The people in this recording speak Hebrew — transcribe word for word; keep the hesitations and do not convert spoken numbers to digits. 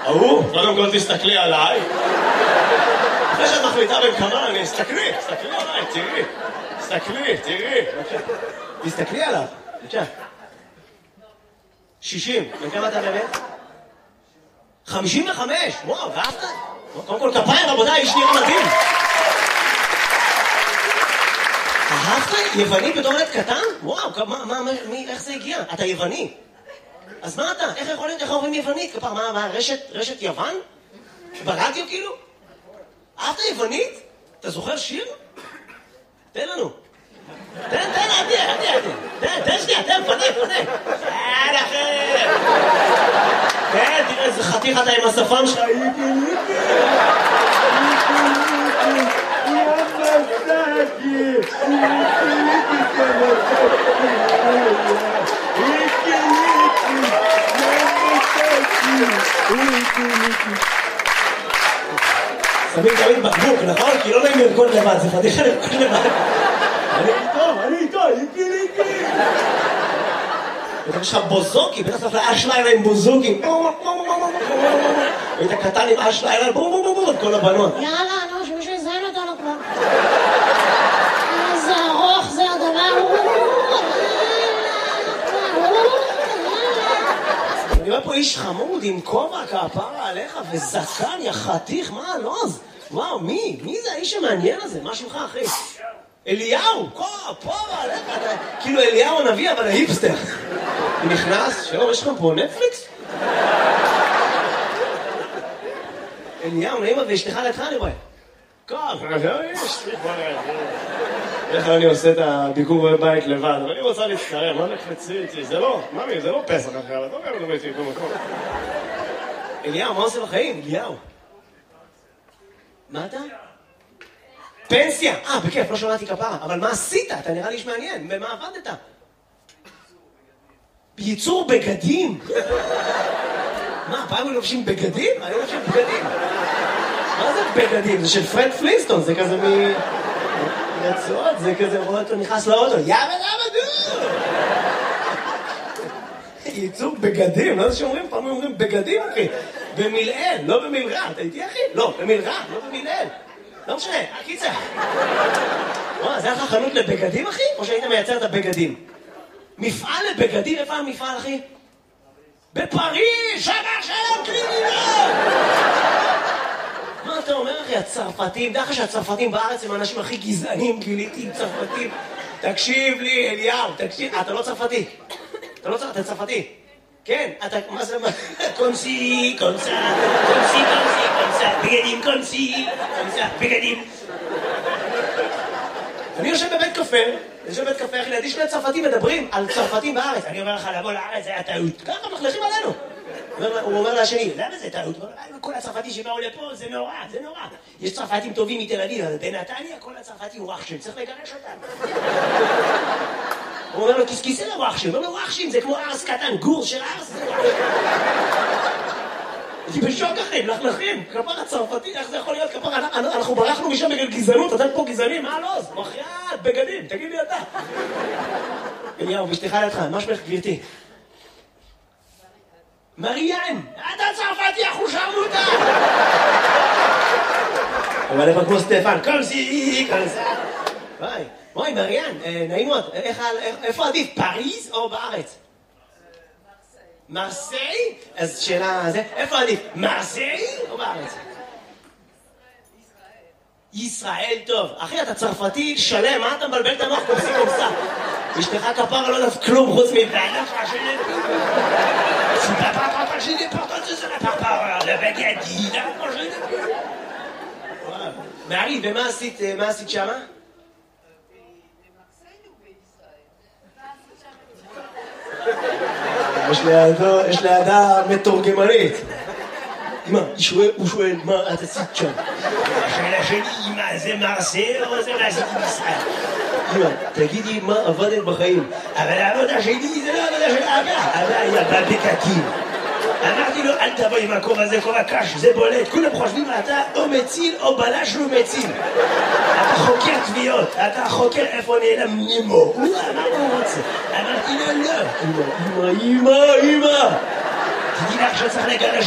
ההוא, קודם כל תסתכלי עליי. אחרי שאת מחליטה בין כמה, אני אסתכלי, תסתכלי עליי, תראי. תסתכלי, תראי. תסתכלי עליו, בבקשה. שישים, בין כמה אתה באמת? חמישים וחמש, וואו, ואהבת? קודם כל כפיים, רבותיי, איש נראה מדהים. אהבת? יווני בתור ילד קטן? וואו, מה, מה, מי, איך זה הגיע? אתה יווני. אז מה אתה? איך יכול להיות, איך אומרים יוונית? כפר, מה, מה, רשת, רשת יוון? ברדיו כאילו? אהבת יוונית? אתה זוכר שיר? תן לנו. תן, תן, עדי, עדי, עדי. תן, תן שנייה, תן, פנה, פנה. תן אחר. תן, תראה איזה חתיך אתה עם השפם שלך. שמים תמיד בקבוק, נכון? כי לא נעים לרקוד לבד, זה פתיחה לרקוד לבד. אני איתו, אני איתו, איקי איקי. יש לך בוזוקי, בטח צריך לאשלילה עם בוזוקים. היית קטן עם אשלילה, בום בום בום בום, כל הבנות. יאללה, נו, שמישהו יזיין אותנו כבר. איזה ארוך זה הדבר. אני רואה פה איש חמוד עם כובע כפרה עליך וזקן, יא חתיך, מה הלוז? וואו, מי? מי זה האיש המעניין הזה? מה שמך, אחי? אליהו, כפרה עליך, כאילו אליהו הנביא, אבל ההיפסטר. הוא נכנס, שלום, יש לך פה נטפליקס? אליהו, נעימה ואשתך לידך, אני רואה. כפרה, יש לי כבר... איך אני עושה את הביקור בבית לבד, אבל אני רוצה להצטרם, מה נקפצי איתי? זה לא, ממי, זה לא פסח אחר, אתה אומר, אני הייתי במקום. אליהו, מה עושה בחיים? אליהו. מה אתה? פנסיה! אה, בכיף, לא שמעתי כפרה, אבל מה עשית? אתה נראה לי איש מעניין, במה עבדת? בייצור בגדים? מה, פעם הם לובשים בגדים? אני לובשים בגדים. מה זה בגדים? זה של פרד פלינסטון, זה כזה מ... רצועות, זה כזה רואה אותו נכנס לאוטו, יאבא למה דו! ייצור בגדים, לא זה שאומרים, פעם אומרים בגדים, אחי. במילאל, לא במילרע, אתה איתי אחי? לא, במילרע, לא במילאל. לא משנה, הקיצה. וואו, זה היה לך חנות לבגדים, אחי? או שהיית מייצר את הבגדים? מפעל לבגדים, איפה המפעל, אחי? בפריז, שבר שלום קרימינל! מה אתה אומר, אחי? הצרפתים, דרך שהצרפתים בארץ הם האנשים הכי גזענים, גיליתי עם צרפתים. תקשיב לי, אליהו, תקשיב. אתה לא צרפתי. אתה לא צרפתי, אתה צרפתי. כן, אתה, מה זה, מה? קונסי, קונסה, קונסי, קונסי, קונסה, בגדים, קונסי, קונסה, בגדים. אני יושב בבית קפה, אני יושב בבית קפה, אחי, לידי שני צרפתים מדברים על צרפתים בארץ. אני אומר לך, לבוא לארץ, זה היה טעות. ככה מחלכים עלינו. הוא אומר לשני, למה זה טעות? כל הצרפתים שבאו לפה, זה נורא, זה נורא. יש צרפתים טובים מתל אביב, אבל בנתניה כל הצרפתים הוא רחשים, צריך לגרש אותם. הוא אומר לו, כיסכיסי לרחשים, הוא אומר לו, רחשים, זה כמו ארס קטן, גור של ארס, זה רחשים. אני בשוק אחי, מלכלכים, כפר הצרפתי, איך זה יכול להיות? כפר, אנחנו ברחנו משם בגלל גזענות, אתם פה גזענים, מה לא? מחייאת, בגדים, תגיד לי אתה. אליהו, בשתיך לידך, מה שמך גבירתי? מריאן, אתה צרפתי, אחו שרמוטה! אבל איפה כמו סטפן, קומסי, קומסה. וואי, וואי, מריאן, נעים מאוד, איפה עדיף, פריז או בארץ? מרסיי? אז שאלה, איפה עדיף, מרסיי או בארץ? ישראל, טוב. אחי, אתה צרפתי שלם, מה אתה מבלבל את המוח קומסי קומסה? אשתך כפרה לא יודעת כלום חוץ מבעלך השני. C'est pas par rapport à j'ai des portes de ça par rapport le baguette là moi je voilà Marie ומה עשית מה עשית שמה? יש לידה יש לידה מתורגמנית. אמא, הוא שואל מה את עשית שם? השאלה שלי אמא זה מרסיי או זה מה עשית בישראל? אמא, תגידי מה עבדת בחיים. אבל העבודה שלי זה לא עבודה של אבא. אבא היה בבקקים. אמרתי לו, אל תבוא עם הכובע הזה, כובע קש, זה בולט. כולם חושבים, אתה או מציל או בלש לא מציל. אתה חוקר תביעות, אתה חוקר איפה נעלם נימו. מה הוא רוצה? אמרתי לו, לא. אמא, אמא, אמא, אמא. תגידי לך שצריך לגרש